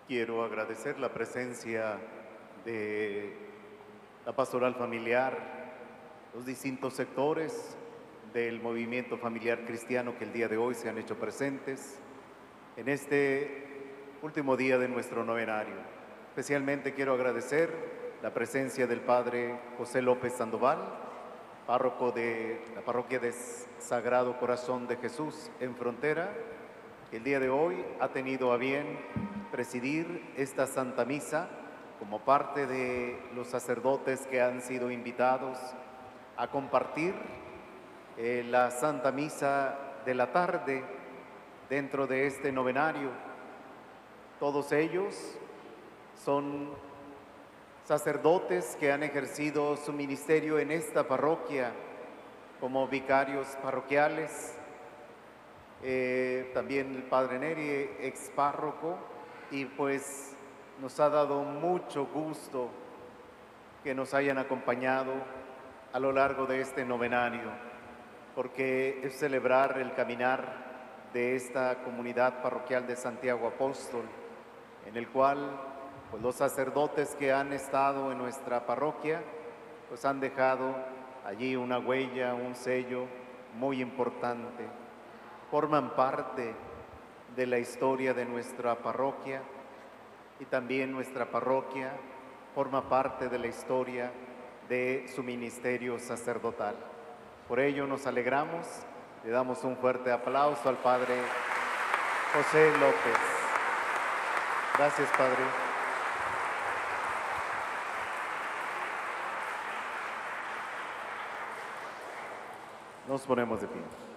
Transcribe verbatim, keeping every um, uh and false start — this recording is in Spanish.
Quiero agradecer la presencia de la pastoral familiar, los distintos sectores del movimiento familiar cristiano que el día de hoy se han hecho presentes en este último día de nuestro novenario. Especialmente quiero agradecer la presencia del Padre José López Sandoval, párroco de la parroquia de Sagrado Corazón de Jesús en Frontera, que el día de hoy ha tenido a bien presidir esta Santa Misa como parte de los sacerdotes que han sido invitados a compartir eh, la Santa Misa de la tarde dentro de este novenario. Todos ellos son sacerdotes que han ejercido su ministerio en esta parroquia como vicarios parroquiales. Eh, también el Padre Neri, ex párroco, y pues nos ha dado mucho gusto que nos hayan acompañado a lo largo de este novenario, porque es celebrar el caminar de esta comunidad parroquial de Santiago Apóstol, en el cual pues, los sacerdotes que han estado en nuestra parroquia pues han dejado allí una huella, un sello muy importante. Forman parte de la historia de nuestra parroquia y también nuestra parroquia forma parte de la historia de su ministerio sacerdotal. Por ello nos alegramos, le damos un fuerte aplauso al Padre José López. Gracias, Padre. Nos ponemos de pie.